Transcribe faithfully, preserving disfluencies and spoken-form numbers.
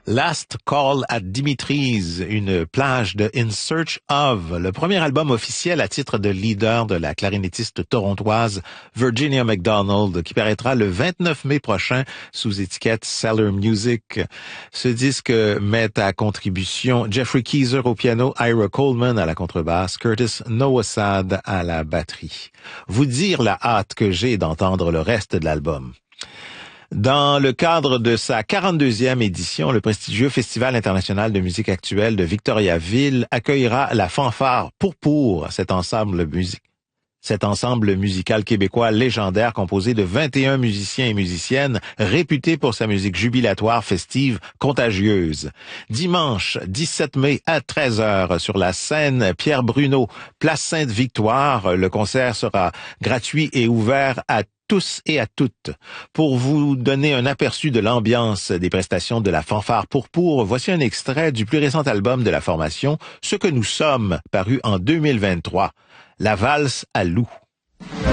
Last Call at Dimitri's, une plage de In Search of, le premier album officiel à titre de leader de la clarinettiste torontoise Virginia McDonald, qui paraîtra le vingt-neuf mai prochain sous étiquette Cellar Music. Ce disque met à contribution Jeffrey Keezer au piano, Ira Coleman à la contrebasse, Curtis Nowosad à la batterie. Vous dire la hâte que j'ai d'entendre le reste de l'album. Dans le cadre de sa quarante-deuxième édition, le prestigieux Festival international de musique actuelle de Victoriaville accueillera la fanfare Pourpour, cet ensemble musique. Cet ensemble musical québécois légendaire composé de vingt et un musiciens et musiciennes réputés pour sa musique jubilatoire, festive, contagieuse. Dimanche dix-sept mai à treize heures sur la scène Pierre Bruno, place Sainte-Victoire, le concert sera gratuit et ouvert à tous et à toutes. Pour vous donner un aperçu de l'ambiance des prestations de la fanfare Pourpour, voici un extrait du plus récent album de la formation, Ce que nous sommes, paru en deux mille vingt-trois. La valse à loup.